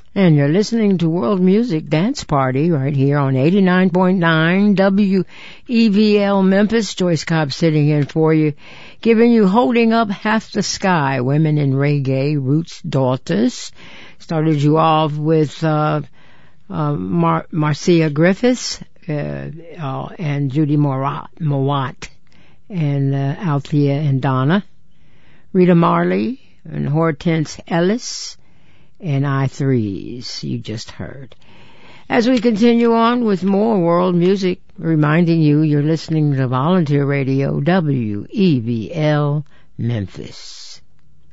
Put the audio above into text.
And you're listening to World Music Dance Party right here on 89.9 WEVL Memphis. Joyce Cobb sitting in for you, giving you Holding Up Half the Sky, Women in Reggae, Roots Daughters. Started you off with Marcia Griffiths and Judy Mowat and Althea and Donna. Rita Marley and Hortense Ellis and I3s, you just heard. As we continue on with more world music, reminding you you're listening to Volunteer Radio, WEVL Memphis.